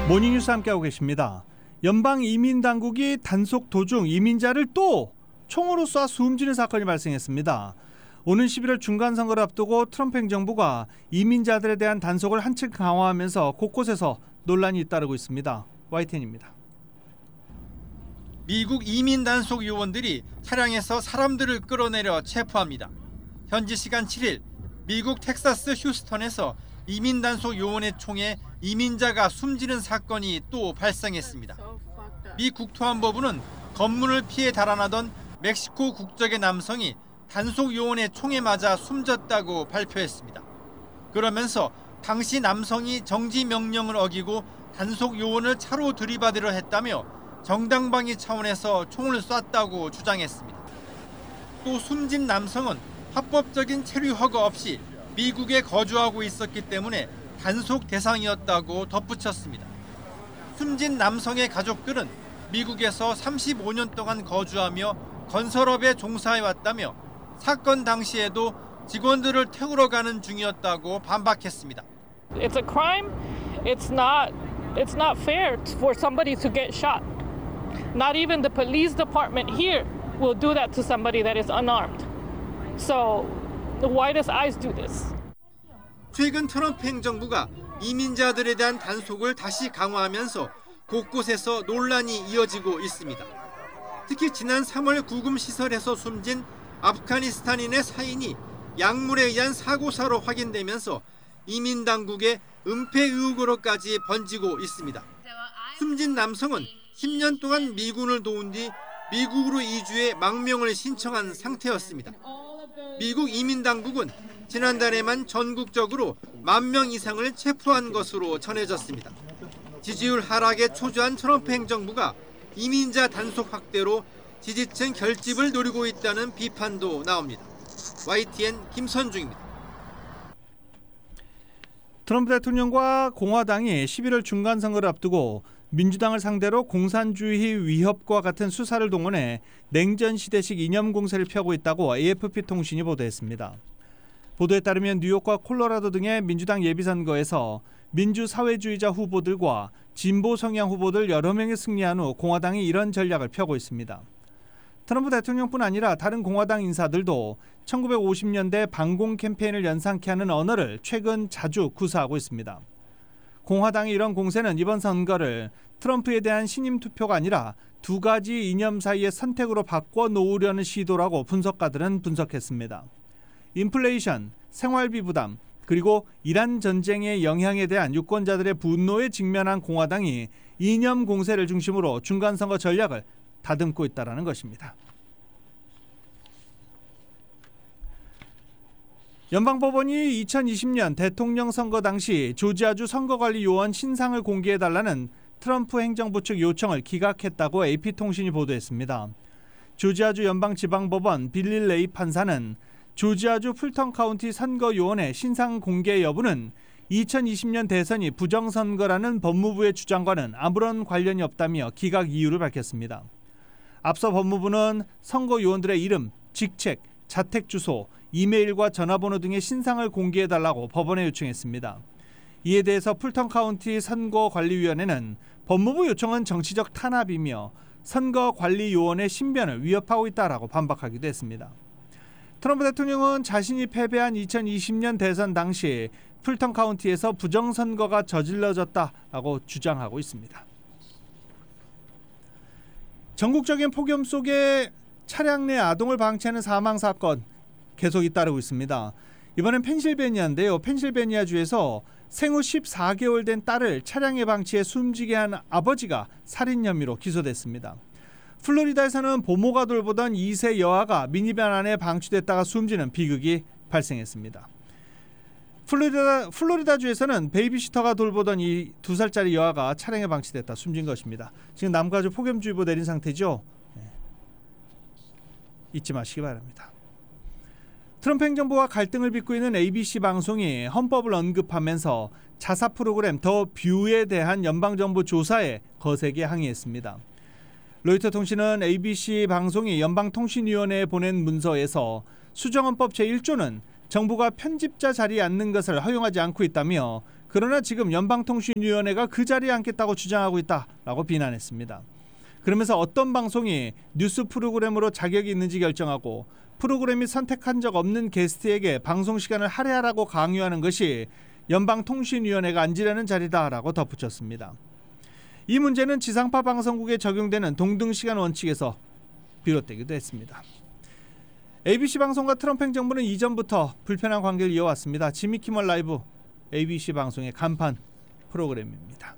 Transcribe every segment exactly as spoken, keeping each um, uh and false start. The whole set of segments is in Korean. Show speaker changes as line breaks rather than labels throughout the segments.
모닝뉴스 함께하고 계십니다. 연방이민당국이 단속 도중 이민자를 또 총으로 쏴 숨지는 사건이 발생했습니다. 오는 십일월 중간선거를 앞두고 트럼프 행정부가 이민자들에 대한 단속을 한층 강화하면서 곳곳에서 논란이 잇따르고 있습니다. 와이티엔입니다.
미국 이민 단속 요원들이 차량에서 사람들을 끌어내려 체포합니다. 현지 시간 칠일 미국 텍사스 휴스턴에서 이민 단속 요원의 총에 이민자가 숨지는 사건이 또 발생했습니다. 미 국토안보부는 검문을 피해 달아나던 멕시코 국적의 남성이 단속 요원의 총에 맞아 숨졌다고 발표했습니다. 그러면서 당시 남성이 정지 명령을 어기고 단속 요원을 차로 들이받으려 했다며 정당방위 차원에서 총을 쐈다고 주장했습니다. 또 숨진 남성은 합법적인 체류 허가 없이 미국에 거주하고 있었기 때문에 단속 대상이었다고 덧붙였습니다. 숨진 남성의 가족들은 미국에서 삼십오 년 동안 거주하며 건설업에 종사해왔다며 사건 당시에도 직원들을 태우러 가는 중이었다고 반박했습니다.
It's a crime. It's not it's not fair for somebody to get shot. Not even the police department here will do that to somebody that is unarmed. So why does ICE do this?
최근 트럼프 행정부가 이민자들에 대한 단속을 다시 강화하면서 곳곳에서 논란이 이어지고 있습니다. 특히 지난 삼월 구금 시설에서 숨진 아프가니스탄인의 사인이 약물에 의한 사고사로 확인되면서 이민 당국의 은폐 의혹으로까지 번지고 있습니다. 숨진 남성은 십 년 동안 미군을 도운 뒤 미국으로 이주해 망명을 신청한 상태였습니다. 미국 이민 당국은 지난달에만 전국적으로 만 명 이상을 체포한 것으로 전해졌습니다. 지지율 하락에 초조한 트럼프 행정부가 이민자 단속 확대로 지지층 결집을 노리고 있다는 비판도 나옵니다. 와이티엔 김선중입니다.
트럼프 대통령과 공화당이 십일월 중간선거를 앞두고 민주당을 상대로 공산주의 위협과 같은 수사를 동원해 냉전시대식 이념 공세를 펴고 있다고 에이에프피 통신이 보도했습니다. 보도에 따르면 뉴욕과 콜로라도 등의 민주당 예비선거에서 민주사회주의자 후보들과 진보 성향 후보들 여러 명이 승리한 후 공화당이 이런 전략을 펴고 있습니다. 트럼프 대통령뿐 아니라 다른 공화당 인사들도 천구백오십 년대 반공 캠페인을 연상케 하는 언어를 최근 자주 구사하고 있습니다. 공화당의 이런 공세는 이번 선거를 트럼프에 대한 신임 투표가 아니라 두 가지 이념 사이의 선택으로 바꿔놓으려는 시도라고 분석가들은 분석했습니다. 인플레이션, 생활비 부담, 그리고 이란 전쟁의 영향에 대한 유권자들의 분노에 직면한 공화당이 이념 공세를 중심으로 중간선거 전략을 다듬고 있다는 것입니다. 연방법원이 이천이십 년 대통령 선거 당시 조지아주 선거관리요원 신상을 공개해달라는 트럼프 행정부 측 요청을 기각했다고 에이피통신이 보도했습니다. 조지아주 연방지방법원 빌리 레이 판사는 조지아주 풀턴 카운티 선거요원의 신상 공개 여부는 이천이십 년 대선이 부정선거라는 법무부의 주장과는 아무런 관련이 없다며 기각 이유를 밝혔습니다. 앞서 법무부는 선거요원들의 이름, 직책, 자택주소, 이메일과 전화번호 등의 신상을 공개해달라고 법원에 요청했습니다. 이에 대해서 풀턴 카운티 선거관리위원회는 법무부 요청은 정치적 탄압이며 선거관리요원의 신변을 위협하고 있다라고 반박하기도 했습니다. 트럼프 대통령은 자신이 패배한 이천이십 년 대선 당시 풀턴 카운티에서 부정선거가 저질러졌다라고 주장하고 있습니다. 전국적인 폭염 속에 차량 내 아동을 방치하는 사망 사건 계속 잇따르고 있습니다. 이번엔 펜실베니아인데요. 펜실베니아주에서 생후 십사 개월 된 딸을 차량에 방치해 숨지게 한 아버지가 살인 혐의로 기소됐습니다. 플로리다에서는 보모가 돌보던 이 세 여아가 미니밴 안에 방치됐다가 숨지는 비극이 발생했습니다. 플로리다, 플로리다주에서는 베이비시터가 돌보던 이 두 살짜리 여아가 차량에 방치됐다 숨진 것입니다. 지금 남가주 폭염주의보 내린 상태죠. 네. 잊지 마시기 바랍니다. 트럼프 행정부와 갈등을 빚고 있는 에이비씨 방송이 헌법을 언급하면서 자사 프로그램 더 뷰에 대한 연방정부 조사에 거세게 항의했습니다. 로이터 통신은 에이비씨 방송이 연방통신위원회에 보낸 문서에서 수정헌법 제일 조는 정부가 편집자 자리에 앉는 것을 허용하지 않고 있다며 그러나 지금 연방통신위원회가 그 자리에 앉겠다고 주장하고 있다라고 비난했습니다. 그러면서 어떤 방송이 뉴스 프로그램으로 자격이 있는지 결정하고 프로그램이 선택한 적 없는 게스트에게 방송 시간을 할애하라고 강요하는 것이 연방통신위원회가 앉으려는 자리다라고 덧붙였습니다. 이 문제는 지상파 방송국에 적용되는 동등시간 원칙에서 비롯되기도 했습니다. 에이비씨 방송과 트럼프 행정부는 이전부터 불편한 관계를 이어왔습니다. 지미 키멀 라이브 에이비씨 방송의 간판 프로그램입니다.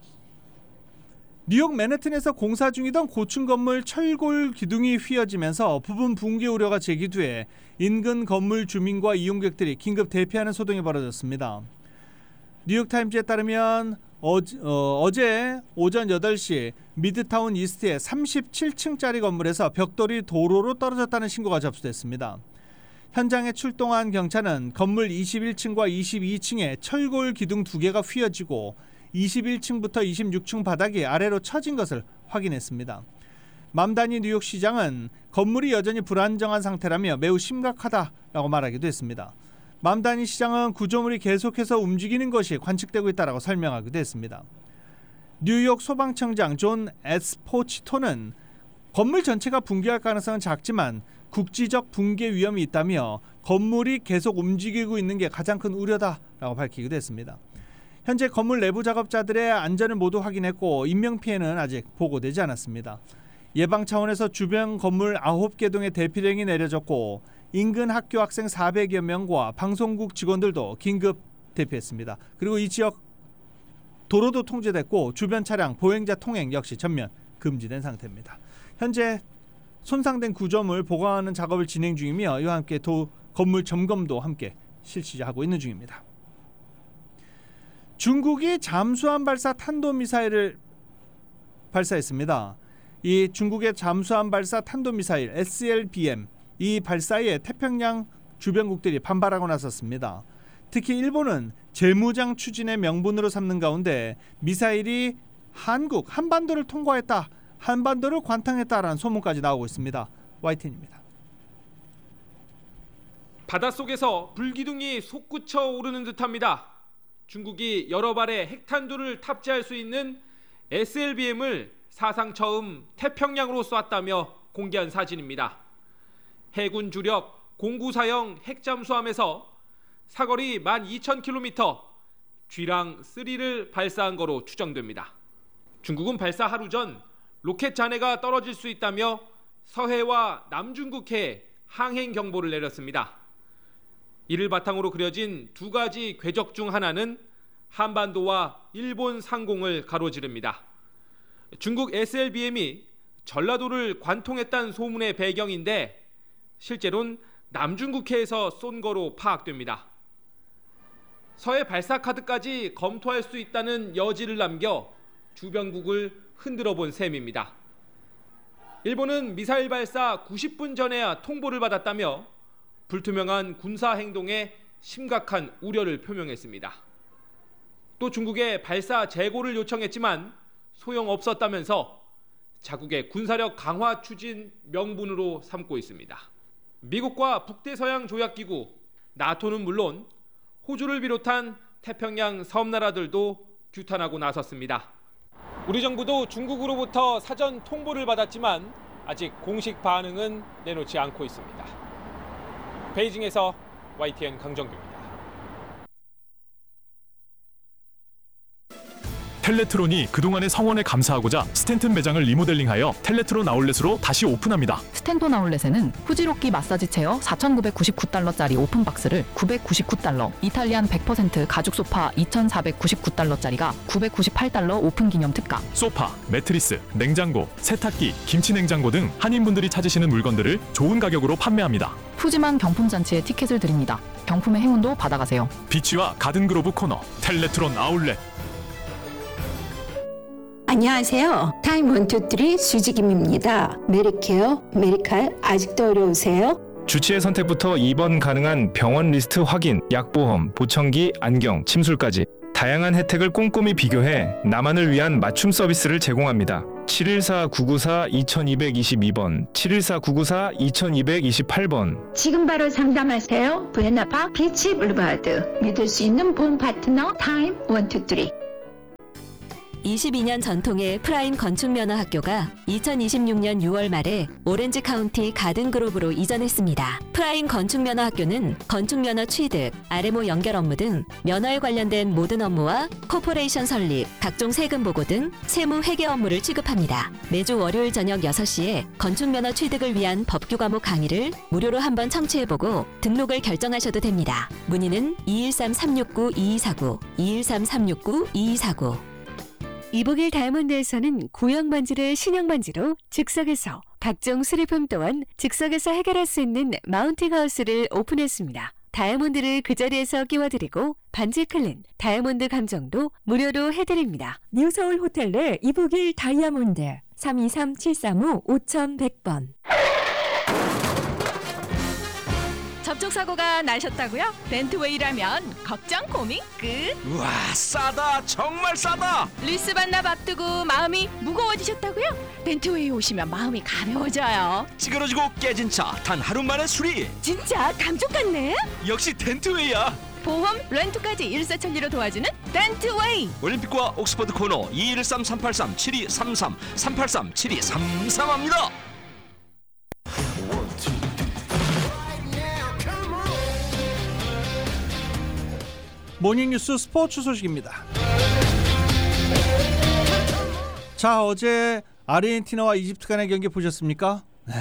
뉴욕 맨해튼에서 공사 중이던 고층 건물 철골 기둥이 휘어지면서 부분 붕괴 우려가 제기돼 인근 건물 주민과 이용객들이 긴급 대피하는 소동이 벌어졌습니다. 뉴욕타임즈에 따르면 어제, 어, 어제 오전 여덟 시 미드타운 이스트의 삼십칠 층짜리 건물에서 벽돌이 도로로 떨어졌다는 신고가 접수됐습니다. 현장에 출동한 경찰은 건물 이십일 층과 이십이 층에 철골 기둥 두 개가 휘어지고 이십일 층부터 이십육 층 바닥이 아래로 처진 것을 확인했습니다. 맘다니 뉴욕시장은 건물이 여전히 불안정한 상태라며 매우 심각하다라고 말하기도 했습니다. 맘다니 시장은 구조물이 계속해서 움직이는 것이 관측되고 있다라고 설명하기도 했습니다. 뉴욕 소방청장 존 에스포치토는 건물 전체가 붕괴할 가능성은 작지만 국지적 붕괴 위험이 있다며 건물이 계속 움직이고 있는 게 가장 큰 우려다라고 밝히기도 했습니다. 현재 건물 내부 작업자들의 안전을 모두 확인했고 인명피해는 아직 보고되지 않았습니다. 예방 차원에서 주변 건물 아홉 개 동에 대피령이 내려졌고 인근 학교 학생 사백여 명과 방송국 직원들도 긴급 대피했습니다. 그리고 이 지역 도로도 통제됐고 주변 차량, 보행자 통행 역시 전면 금지된 상태입니다. 현재 손상된 구조물 보강하는 작업을 진행 중이며 이와 함께 도, 건물 점검도 함께 실시하고 있는 중입니다. 중국이 잠수함 발사 탄도미사일을 발사했습니다. 이 중국의 잠수함 발사 탄도미사일 에스엘비엠 이 발사에 태평양 주변국들이 반발하고 나섰습니다. 특히 일본은 재무장 추진의 명분으로 삼는 가운데 미사일이 한국 한반도를 통과했다, 한반도를 관통했다라는 소문까지 나오고 있습니다. 와이티엔입니다.
바닷속에서 불기둥이 솟구쳐 오르는 듯합니다. 중국이 여러 발의 핵탄두를 탑재할 수 있는 에스엘비엠을 사상 처음 태평양으로 쐈다며 공개한 사진입니다. 해군 주력 공구사형 핵잠수함에서 사거리 만 이천 킬로미터 쥐랑 쓰리를 발사한 거로 추정됩니다. 중국은 발사 하루 전 로켓 잔해가 떨어질 수 있다며 서해와 남중국해에 항행 경보를 내렸습니다. 이를 바탕으로 그려진 두 가지 궤적 중 하나는 한반도와 일본 상공을 가로지릅니다. 중국 에스엘비엠이 전라도를 관통했다는 소문의 배경인데 실제로는 남중국해에서 쏜 거로 파악됩니다. 서해 발사 카드까지 검토할 수 있다는 여지를 남겨 주변국을 흔들어 본 셈입니다. 일본은 미사일 발사 구십 분 전에야 통보를 받았다며 불투명한 군사 행동에 심각한 우려를 표명했습니다. 또 중국에 발사 재고를 요청했지만 소용없었다면서 자국의 군사력 강화 추진 명분으로 삼고 있습니다. 미국과 북대서양 조약기구, 나토는 물론 호주를 비롯한 태평양 섬나라들도 규탄하고 나섰습니다. 우리 정부도 중국으로부터 사전 통보를 받았지만 아직 공식 반응은 내놓지 않고 있습니다. 베이징에서 와이티엔 강정규입니다.
텔레트론이 그동안의 성원에 감사하고자 스탠튼 매장을 리모델링하여 텔레트론 아울렛으로 다시 오픈합니다.
스탠톤 아울렛에는 후지로키 마사지 체어 사천구백구십구 달러짜리 오픈박스를 구백구십구 달러, 이탈리안 백 퍼센트 가죽 소파 이천사백구십구 달러짜리가 구백구십팔 달러 오픈 기념 특가.
소파, 매트리스, 냉장고, 세탁기, 김치 냉장고 등 한인분들이 찾으시는 물건들을 좋은 가격으로 판매합니다.
푸짐한 경품 잔치에 티켓을 드립니다. 경품의 행운도 받아가세요.
비치와 가든그로브 코너 텔레트론 아울렛.
안녕하세요. 타임 원투쓰리 수지김입니다. 메디케어, 메디칼 아직도 어려우세요?
주치의 선택부터 입원 가능한 병원 리스트 확인, 약보험, 보청기, 안경, 침술까지 다양한 혜택을 꼼꼼히 비교해 나만을 위한 맞춤 서비스를 제공합니다. 칠일사 구구사 이천이백이십이 번, 칠일사 구구사 이천이백이십팔 번.
지금 바로 상담하세요. 부에나파 비치 블루바드. 믿을 수 있는 보험 파트너 타임 원투쓰리.
이십이 년 전통의 프라임 건축면허 학교가 이천이십육 년 유월 말에 오렌지 카운티 가든그로브로 이전했습니다. 프라임 건축면허 학교는 건축면허 취득, 알엠오 연결 업무 등 면허에 관련된 모든 업무와 코퍼레이션 설립, 각종 세금 보고 등 세무 회계 업무를 취급합니다. 매주 월요일 저녁 여섯 시에 건축면허 취득을 위한 법규 과목 강의를 무료로 한번 청취해보고 등록을 결정하셔도 됩니다. 문의는 이일삼 삼육구 이이사구, 이일삼 삼육구 이이사구.
이복일 다이아몬드에서는 구형 반지를 신형 반지로 즉석에서, 각종 수리품 또한 즉석에서 해결할 수 있는 마운팅 하우스를 오픈했습니다. 다이아몬드를 그 자리에서 끼워드리고 반지 클린, 다이아몬드 감정도 무료로 해드립니다.
뉴서울 호텔 내 이복일 다이아몬드 삼이삼 칠삼오 오천백 번.
접촉사고가 나셨다고요? 벤트웨이라면 걱정 고민 끝.
우와, 싸다, 정말 싸다.
리스 반납 앞두고 마음이 무거워지셨다고요? 벤트웨이 오시면 마음이 가벼워져요.
찌그러지고 깨진 차 단 하루 만에 수리.
진짜 감쪽 같네.
역시 덴트웨이야.
보험, 렌트까지 일사천리로 도와주는 덴트웨이.
올림픽과 옥스퍼드 코너 이일삼 삼팔삼 칠이삼삼 삼팔삼 칠이삼삼입니다.
모닝뉴스 스포츠 소식입니다. 자, 어제 아르헨티나와 이집트 간의 경기 보셨습니까? 네.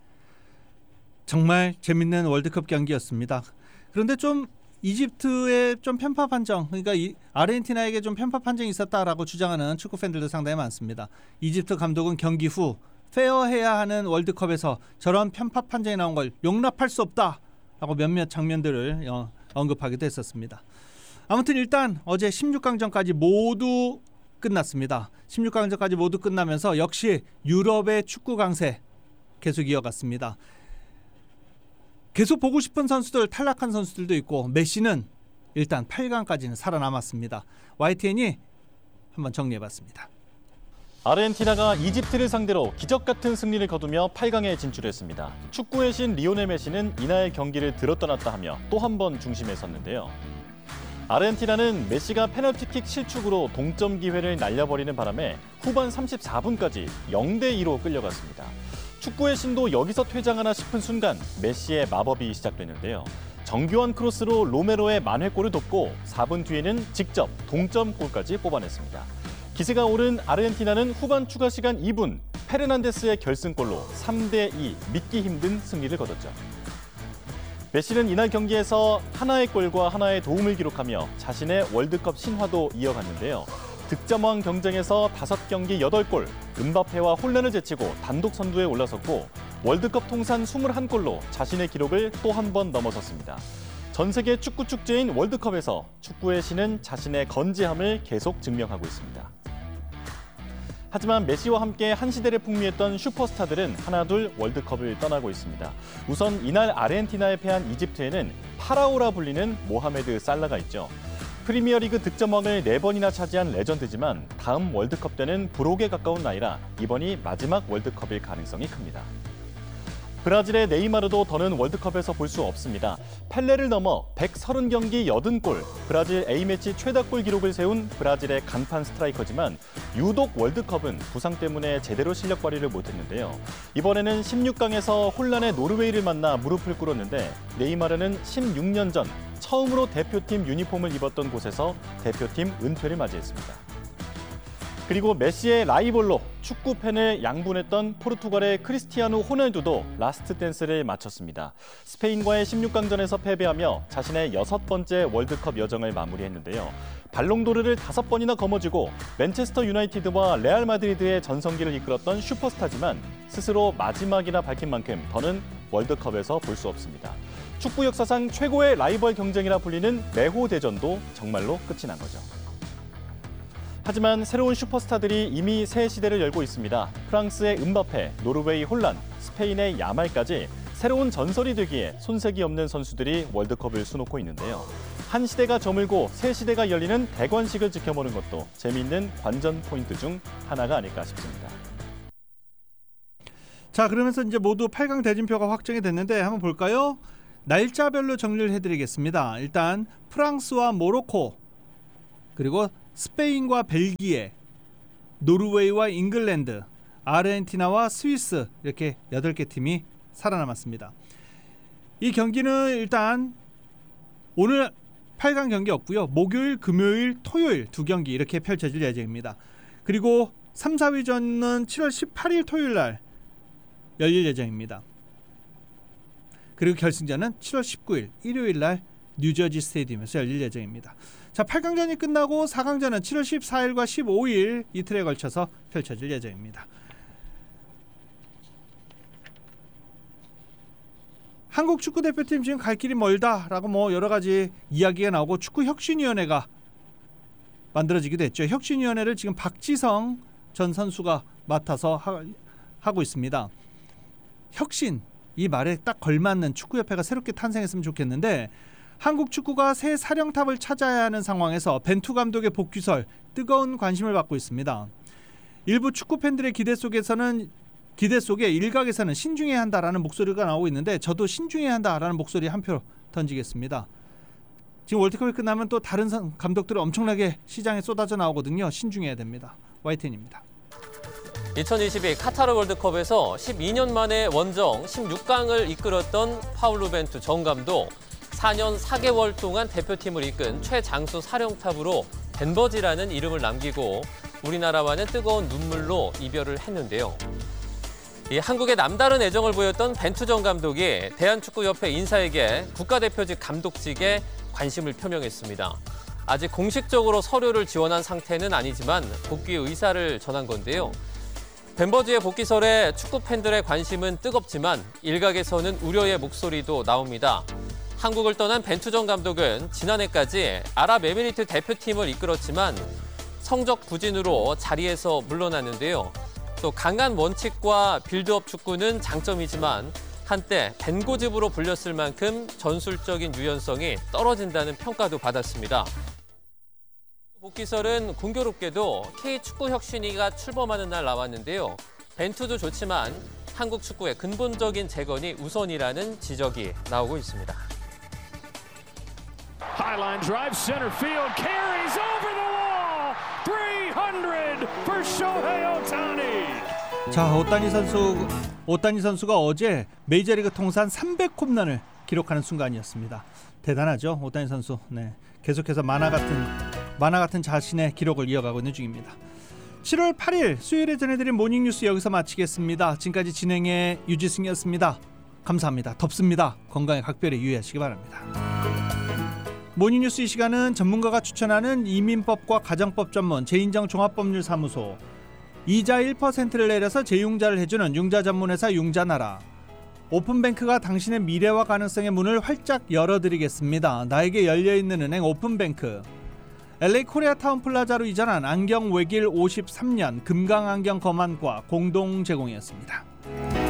정말 재밌는 월드컵 경기였습니다. 그런데 좀 이집트의 좀 편파 판정, 그러니까 이 아르헨티나에게 좀 편파 판정이 있었다라고 주장하는 축구 팬들도 상당히 많습니다. 이집트 감독은 경기 후 페어해야 하는 월드컵에서 저런 편파 판정이 나온 걸 용납할 수 없다라고 몇몇 장면들을 어, 언급하기도 했었습니다. 아무튼 일단 어제 십육 강전까지 모두 끝났습니다. 십육 강전까지 모두 끝나면서 역시 유럽의 축구 강세 계속 이어갔습니다. 계속 보고 싶은 선수들, 탈락한 선수들도 있고 메시는 일단 팔 강까지는 살아남았습니다. 와이티엔이 한번 정리해봤습니다.
아르헨티나가 이집트를 상대로 기적같은 승리를 거두며 팔 강에 진출했습니다. 축구의 신 리오넬 메시는 이날 경기를 들었떠났다 하며 또 한 번 중심에 섰는데요. 아르헨티나는 메시가 페널티킥 실축으로 동점 기회를 날려버리는 바람에 후반 삼십사 분까지 영 대 이로 끌려갔습니다. 축구의 신도 여기서 퇴장하나 싶은 순간 메시의 마법이 시작되는데요. 정교한 크로스로 로메로의 만회골을 돕고 사 분 뒤에는 직접 동점골까지 뽑아냈습니다. 기세가 오른 아르헨티나는 후반 추가 시간 이 분 페르난데스의 결승골로 삼 대 이 믿기 힘든 승리를 거뒀죠. 메시는 이날 경기에서 하나의 골과 하나의 도움을 기록하며 자신의 월드컵 신화도 이어갔는데요. 득점왕 경쟁에서 다섯 경기 여덟 골, 음바페와 홀란을 제치고 단독 선두에 올라섰고 월드컵 통산 이십일 골로 자신의 기록을 또 한 번 넘어섰습니다. 전 세계 축구 축제인 월드컵에서 축구의 신은 자신의 건재함을 계속 증명하고 있습니다. 하지만 메시와 함께 한 시대를 풍미했던 슈퍼스타들은 하나둘 월드컵을 떠나고 있습니다. 우선 이날 아르헨티나에 패한 이집트에는 파라오라 불리는 모하메드 살라가 있죠. 프리미어리그 득점왕을 네 번이나 차지한 레전드지만 다음 월드컵 때는 부록에 가까운 나이라 이번이 마지막 월드컵일 가능성이 큽니다. 브라질의 네이마르도 더는 월드컵에서 볼 수 없습니다. 펠레를 넘어 백삼십 경기 팔십 골, 브라질 A매치 최다골 기록을 세운 브라질의 간판 스트라이커지만 유독 월드컵은 부상 때문에 제대로 실력 발휘를 못했는데요. 이번에는 십육 강에서 혼란의 노르웨이를 만나 무릎을 꿇었는데 네이마르는 십육 년 전 처음으로 대표팀 유니폼을 입었던 곳에서 대표팀 은퇴를 맞이했습니다. 그리고 메시의 라이벌로 축구 팬을 양분했던 포르투갈의 크리스티아누 호날두도 라스트 댄스를 마쳤습니다. 스페인과의 십육 강전에서 패배하며 자신의 여섯 번째 월드컵 여정을 마무리했는데요. 발롱도르를 다섯 번이나 거머쥐고 맨체스터 유나이티드와 레알 마드리드의 전성기를 이끌었던 슈퍼스타지만 스스로 마지막이라 밝힌 만큼 더는 월드컵에서 볼 수 없습니다. 축구 역사상 최고의 라이벌 경쟁이라 불리는 메호 대전도 정말로 끝이 난 거죠. 하지만 새로운 슈퍼스타들이 이미 새 시대를 열고 있습니다. 프랑스의 음바페, 노르웨이 혼란, 스페인의 야말까지 새로운 전설이 되기에 손색이 없는 선수들이 월드컵을 수놓고 있는데요. 한 시대가 저물고 새 시대가 열리는 대관식을 지켜보는 것도 재미있는 관전 포인트 중 하나가 아닐까 싶습니다.
자, 그러면서 이제 모두 팔 강 대진표가 확정이 됐는데 한번 볼까요? 날짜별로 정리를 해드리겠습니다. 일단 프랑스와 모로코, 그리고 스페인과 벨기에, 노르웨이와 잉글랜드, 아르헨티나와 스위스, 이렇게 여덟 개 팀이 살아남았습니다. 이 경기는 일단 오늘 팔 강 경기 없고요. 목요일, 금요일, 토요일 두 경기 이렇게 펼쳐질 예정입니다. 그리고 삼, 사 위전은 칠월 십팔일 토요일 날 열릴 예정입니다. 그리고 결승전은 칠월 십구일 일요일 날 뉴저지 스테디움에서 열릴 예정입니다. 자, 팔 강전이 끝나고 사 강전은 칠월 십사일과 십오일 이틀에 걸쳐서 펼쳐질 예정입니다. 한국 축구 대표팀 지금 갈 길이 멀다라고 뭐 여러 가지 이야기가 나오고 축구 혁신위원회가 만들어지기도 했죠. 혁신위원회를 지금 박지성 전 선수가 맡아서 하, 하고 있습니다. 혁신, 이 말에 딱 걸맞는 축구협회가 새롭게 탄생했으면 좋겠는데 한국 축구가 새 사령탑을 찾아야 하는 상황에서 벤투 감독의 복귀설 뜨거운 관심을 받고 있습니다. 일부 축구 팬들의 기대 속에서는 기대 속에 일각에서는 신중해야 한다라는 목소리가 나오고 있는데 저도 신중해야 한다라는 목소리 한 표 던지겠습니다. 지금 월드컵이 끝나면 또 다른 감독들이 엄청나게 시장에 쏟아져 나오거든요. 신중해야 됩니다. 와이텐입니다.
이천이십이 카타르 월드컵에서 십이 년 만에 원정 십육 강을 이끌었던 파울루 벤투 전 감독, 사 년 사 개월 동안 대표팀을 이끈 최장수 사령탑으로 벤버지라는 이름을 남기고 우리나라와는 뜨거운 눈물로 이별을 했는데요. 이 한국에 남다른 애정을 보였던 벤투 전 감독이 대한축구협회 인사에게 국가대표직 감독직에 관심을 표명했습니다. 아직 공식적으로 서류를 지원한 상태는 아니지만 복귀 의사를 전한 건데요. 벤버지의 복귀설에 축구 팬들의 관심은 뜨겁지만 일각에서는 우려의 목소리도 나옵니다. 한국을 떠난 벤투 전 감독은 지난해까지 아랍에미리트 대표팀을 이끌었지만 성적 부진으로 자리에서 물러났는데요. 또 강한 원칙과 빌드업 축구는 장점이지만 한때 벤고집으로 불렸을 만큼 전술적인 유연성이 떨어진다는 평가도 받았습니다. 복귀설은 공교롭게도 K축구혁신위가 출범하는 날 나왔는데요. 벤투도 좋지만 한국 축구의 근본적인 재건이 우선이라는 지적이 나오고 있습니다.
Highline drive center field carries over the wall. three hundred for Shohei Ohtani.
자, 오타니 선수 오타니 선수가 어제 메이저리그 통산 삼백 홈런을 기록하는 순간이었습니다. 대단하죠, 오타니 선수. 네, 계속해서 만화 같은 만화 같은 자신의 기록을 이어가고 있는 중입니다. 칠월 팔일 수요일에 전해드린 모닝뉴스 여기서 마치겠습니다. 지금까지 진행의 유지승이었습니다. 감사합니다. 덥습니다. 건강에 각별히 유의하시기 바랍니다. 모닝뉴스 이 시간은 전문가가 추천하는 이민법과 가정법 전문 제인정 종합법률사무소, 이자 일 퍼센트를 내려서 재융자를 해주는 융자 전문회사 융자나라, 오픈뱅크가 당신의 미래와 가능성의 문을 활짝 열어드리겠습니다. 나에게 열려있는 은행 오픈뱅크, 엘에이 코리아타운 플라자로 이전한 안경 외길 오십삼 년 금강안경 검안과 공동 제공이었습니다.